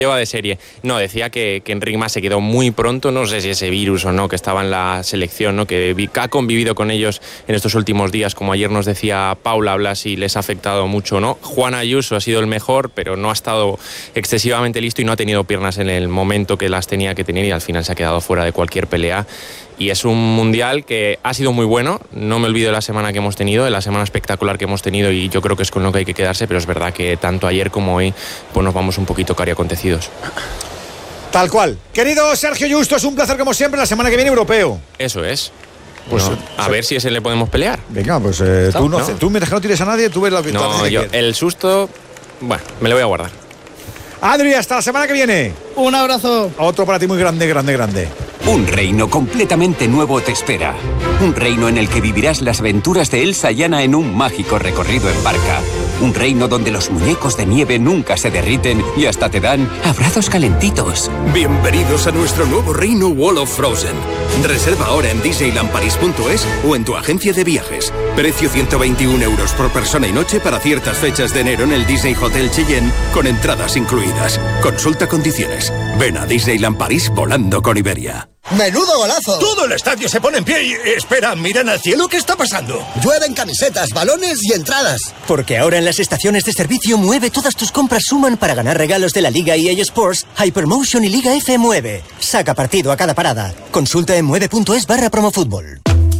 Lleva de serie. No, decía que Enric Mas se quedó muy pronto, no sé si ese virus o no, que estaba en la selección, ¿no? Que ha convivido con ellos en estos últimos días, como ayer nos decía Paula Blas, y les ha afectado mucho, ¿no? Juan Ayuso ha sido el mejor, pero no ha estado excesivamente listo y no ha tenido piernas en el momento que las tenía que tener y al final se ha quedado fuera de cualquier pelea. Y es un mundial que ha sido muy bueno, no me olvido de la semana que hemos tenido, de la semana espectacular que hemos tenido, y yo creo que es con lo que hay que quedarse, pero es verdad que tanto ayer como hoy pues nos vamos un poquito cariacontecidos. Tal cual. Querido Sergio Justo, es un placer como siempre, la semana que viene europeo. Eso es. Pues no, a ver si ese le podemos pelear. Venga, pues tú mientras que no tires a nadie, tú ves la victoria. No, yo el susto, bueno, me lo voy a guardar. Adri, hasta la semana que viene. Un abrazo. Otro para ti muy grande, grande, grande. Un reino completamente nuevo te espera. Un reino en el que vivirás las aventuras de Elsa y Anna en un mágico recorrido en barca. Un reino donde los muñecos de nieve nunca se derriten y hasta te dan abrazos calentitos. Bienvenidos a nuestro nuevo reino Wall of Frozen. Reserva ahora en disneylandparis.es o en tu agencia de viajes. Precio 121 € por persona y noche para ciertas fechas de enero en el Disney Hotel Cheyenne, con entradas incluidas. Consulta condiciones. Ven a Disneyland París volando con Iberia. ¡Menudo golazo! Todo el estadio se pone en pie y... Espera, miran al cielo, ¿qué está pasando? Llueven camisetas, balones y entradas. Porque ahora en las estaciones de servicio Mueve todas tus compras suman para ganar regalos de la Liga EA Sports, Hypermotion y Liga F Mueve. Saca partido a cada parada. Consulta en mueve.es/promofutbol.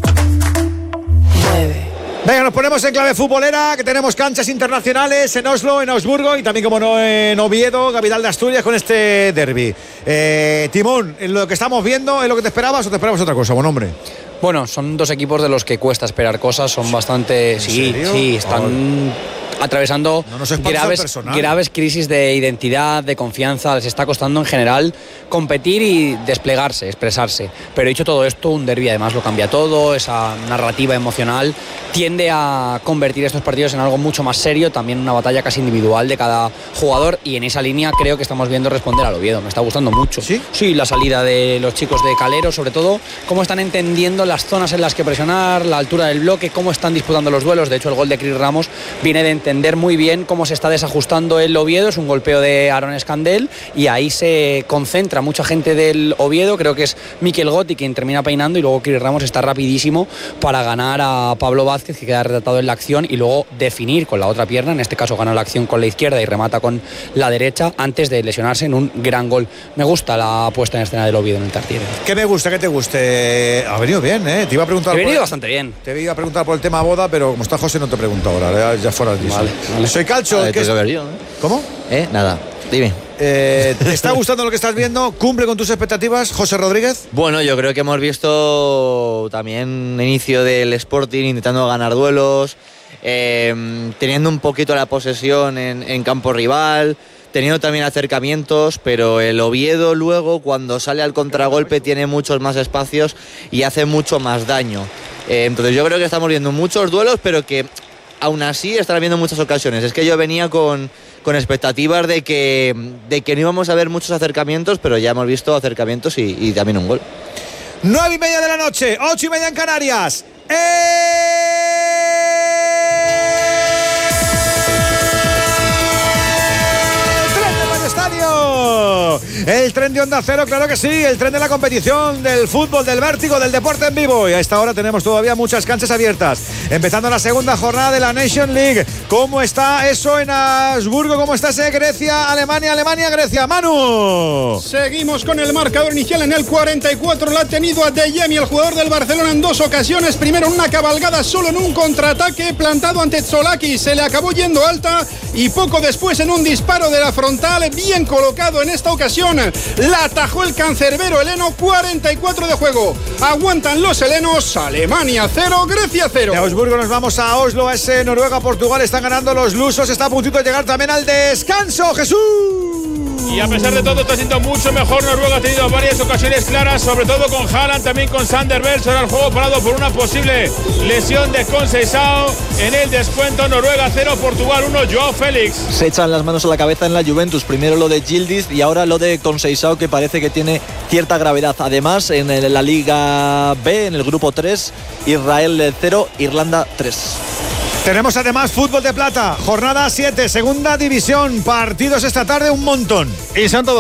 Venga, nos ponemos en clave futbolera, que tenemos canchas internacionales en Oslo, en Augsburgo y también, como no, en Oviedo, Capital de Asturias, con este derbi. Timón, ¿en lo que estamos viendo es lo que te esperabas o te esperabas otra cosa, buen hombre? Bueno, son dos equipos de los que cuesta esperar cosas, son bastante... Sí, están atravesando graves crisis de identidad, de confianza. Les está costando en general competir y desplegarse, expresarse. Pero dicho todo esto, un derbi además lo cambia todo, esa narrativa emocional tiende a convertir estos partidos en algo mucho más serio, también una batalla casi individual de cada jugador, y en esa línea creo que estamos viendo responder al Oviedo. Me está gustando mucho. Sí, la salida de los chicos de Calero, sobre todo, cómo están entendiendo las zonas en las que presionar, la altura del bloque, cómo están disputando los duelos. De hecho, el gol de Chris Ramos viene de entender muy bien cómo se está desajustando el Oviedo. Es un golpeo de Aaron Escandel y ahí se concentra mucha gente del Oviedo. Creo que es Mikel Gotti quien termina peinando, y luego Chris Ramos está rapidísimo para ganar a Pablo Vázquez, que queda retratado en la acción, y luego definir con la otra pierna. En este caso gana la acción con la izquierda y remata con la derecha antes de lesionarse en un gran gol. Me gusta la puesta en escena del Oviedo en el Tartiere. ¿Qué me gusta? ¿Qué te guste? Ha venido bien, ¿eh? Te iba a preguntar. He venido bastante bien. Te iba a preguntar por el tema boda, pero como está José no te pregunto ahora, ya fuera del vale. Soy Calcho. ¿Cómo? Nada, dime. ¿Te está gustando lo que estás viendo? ¿Cumple con tus expectativas, José Rodríguez? Bueno, yo creo que hemos visto también inicio del Sporting intentando ganar duelos, teniendo un poquito la posesión en campo rival, teniendo también acercamientos, pero el Oviedo luego, cuando sale al contragolpe, tiene muchos más espacios y hace mucho más daño. Entonces yo creo que estamos viendo muchos duelos, pero que aún así están habiendo muchas ocasiones. Es que yo venía con expectativas de que no íbamos a ver muchos acercamientos, pero ya hemos visto acercamientos y también un gol. 9:30 de la noche, 8:30 en Canarias. El tren de Onda Cero, claro que sí, el tren de la competición, del fútbol, del vértigo, del deporte en vivo. Y a esta hora tenemos todavía muchas canchas abiertas. Empezando la segunda jornada de la Nation League. ¿Cómo está eso en Augsburgo? ¿Cómo está ese Grecia, Alemania, Grecia? Manu. Seguimos con el marcador inicial en el 44. Lo ha tenido a Deyemi, el jugador del Barcelona, en dos ocasiones. Primero en una cabalgada, solo en un contraataque plantado ante Tzolaki. Se le acabó yendo alta, y poco después en un disparo de la frontal, bien colocado en esta ocasión, la atajó el cancerbero heleno. 44 de juego. Aguantan los helenos. Alemania 0, Grecia 0. De Augsburgo nos vamos a Oslo, a ese Noruega-Portugal. Están ganando los lusos. Está a puntito de llegar también al descanso. ¡Jesús! Y a pesar de todo está siendo mucho mejor. Noruega ha tenido varias ocasiones claras, sobre todo con Haaland, también con Sander Berg. Ahora el juego parado por una posible lesión de Conceição. En el descuento, Noruega 0, Portugal 1, Joao Félix. Se echan las manos a la cabeza en la Juventus. Primero lo de Yildiz y ahora lo de Conceição, que parece que tiene cierta gravedad. Además, en la Liga B, en el grupo 3, Israel 0, Irlanda 3. Tenemos además fútbol de plata, jornada 7, segunda división, partidos esta tarde un montón. Y Santo